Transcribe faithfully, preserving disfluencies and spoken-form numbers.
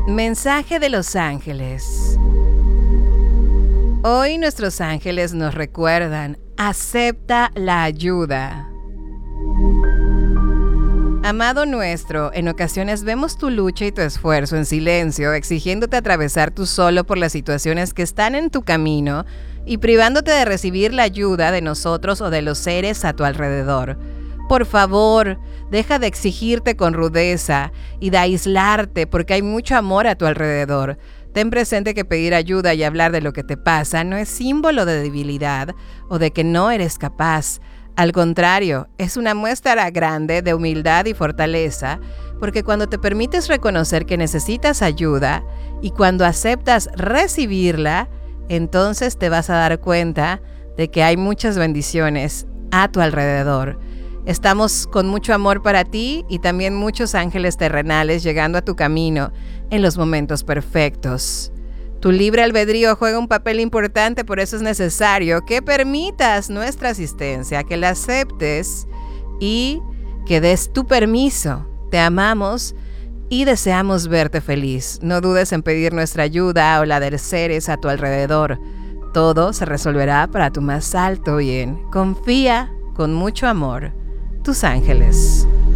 Mensaje de los ángeles. Hoy nuestros ángeles nos recuerdan: acepta la ayuda. Amado nuestro, en ocasiones vemos tu lucha y tu esfuerzo en silencio, exigiéndote atravesar tú solo por las situaciones que están en tu camino y privándote de recibir la ayuda de nosotros o de los seres a tu alrededor. Por favor, deja de exigirte con rudeza y de aislarte, porque hay mucho amor a tu alrededor. Ten presente que pedir ayuda y hablar de lo que te pasa no es símbolo de debilidad o de que no eres capaz. Al contrario, es una muestra grande de humildad y fortaleza, porque cuando te permites reconocer que necesitas ayuda y cuando aceptas recibirla, entonces te vas a dar cuenta de que hay muchas bendiciones a tu alrededor. Estamos con mucho amor para ti y también muchos ángeles terrenales llegando a tu camino en los momentos perfectos. Tu libre albedrío juega un papel importante, por eso es necesario que permitas nuestra asistencia, que la aceptes y que des tu permiso. Te amamos y deseamos verte feliz. No dudes en pedir nuestra ayuda o la de seres a tu alrededor. Todo se resolverá para tu más alto bien. Confía con mucho amor. Tus ángeles.